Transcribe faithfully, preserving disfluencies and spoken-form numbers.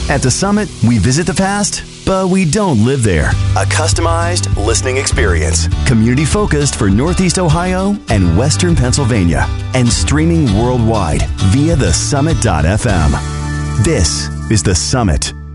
At the Summit, we visit the past, but we don't live there. A customized listening experience. Community-focused for Northeast Ohio and Western Pennsylvania. And streaming worldwide via the summit dot f m. This is The Summit.